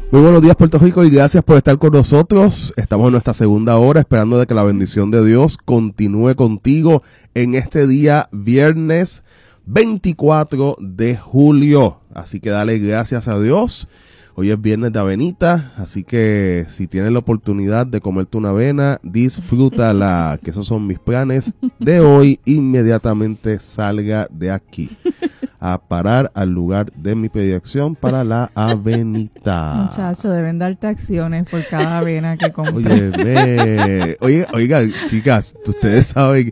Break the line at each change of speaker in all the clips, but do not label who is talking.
Muy buenos días, Puerto Rico, y gracias por estar con nosotros. Estamos en nuestra segunda hora esperando de que la bendición de Dios continúe contigo en este día viernes 24 de julio. Así que dale gracias a Dios. Hoy es viernes de avenita, así que si tienes la oportunidad de comerte una avena, disfrútala, que esos son mis planes de hoy. Inmediatamente salga de aquí a parar al lugar de mi predilección para la avenita.
Muchacho, deben darte acciones por cada avena que compras.
Oiga, chicas, ustedes saben,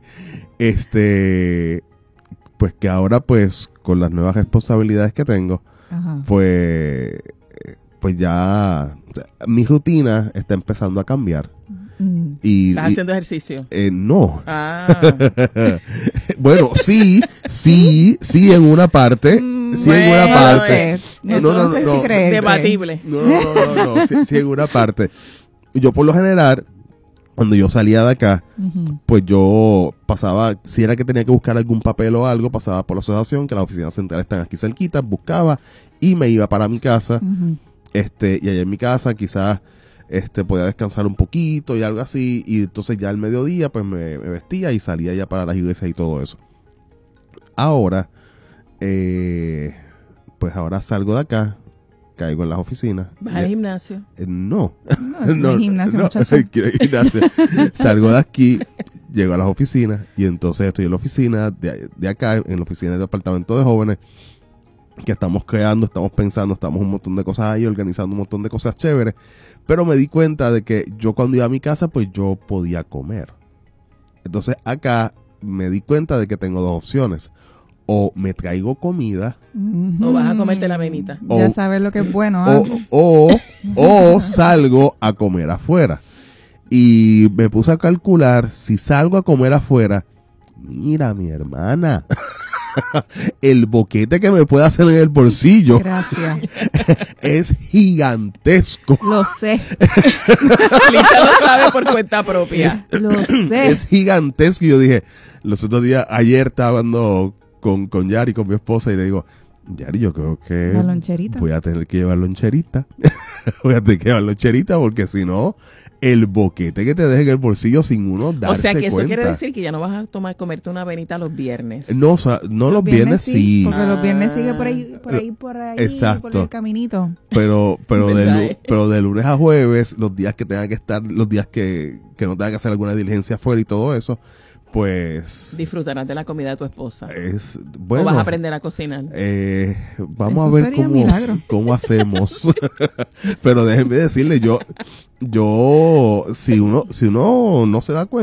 pues que ahora, pues, con las nuevas responsabilidades que tengo,
Ajá.
pues ya mi rutina está empezando a cambiar.
¿Estás haciendo ejercicio?
No.
Ah.
Bueno, sí, en una parte. Sí, en una parte.
No sé si crees.
Debatible.
No. Sí, en una parte. Yo, por lo general, cuando yo salía de acá, pues yo pasaba, si era que tenía que buscar algún papel o algo, pasaba por la asociación, que las oficinas centrales están aquí cerquitas, buscaba y me iba para mi casa. Y allá en mi casa quizás podía descansar un poquito y algo así, y entonces ya al mediodía pues me vestía y salía ya para las iglesias y todo eso. Ahora, pues ahora salgo de acá, caigo en las oficinas.
¿Vas al gimnasio?
No gimnasio, muchacho.
Quiero ir al gimnasio. Salgo de aquí, llego a las oficinas y entonces estoy en la oficina de acá, en la oficina del departamento de jóvenes, que estamos creando, estamos pensando, estamos un montón de cosas ahí, organizando un montón de cosas chéveres, pero me di cuenta de que yo cuando iba a mi casa, pues yo podía comer. Entonces acá me di cuenta de que tengo dos opciones: o me traigo comida,
o vas a comerte la avenita.
Ya sabes lo que es bueno.
O salgo a comer afuera. Y me puse a calcular, si salgo a comer afuera, mira, mi hermana, el boquete que me puede hacer en el bolsillo.
Gracias.
Es gigantesco.
Lo sé.
Lisa lo sabe por cuenta propia.
Lo sé.
Es gigantesco. Y yo dije, los otros días, ayer estaba hablando con Yari, con mi esposa, y le digo, Yari, yo creo que
la loncherita.
voy a tener que llevar loncherita. Voy a tener que llevar loncherita, porque si no, el boquete que te deja en el bolsillo sin uno darse cuenta.
O sea, que eso quiere decir que ya no vas a comerte una avenita los viernes.
No, o sea, no los viernes sí.
Porque los viernes sigue por ahí,
Exacto.
por el caminito.
Pero de lunes a jueves, los días que tenga que estar, los días que no tenga que hacer alguna diligencia afuera y todo eso, pues
disfrutarás de la comida de tu esposa.
Bueno,
o vas a aprender a cocinar.
Vamos
eso
a ver cómo hacemos. Pero déjenme decirle, yo si uno no se da cuenta,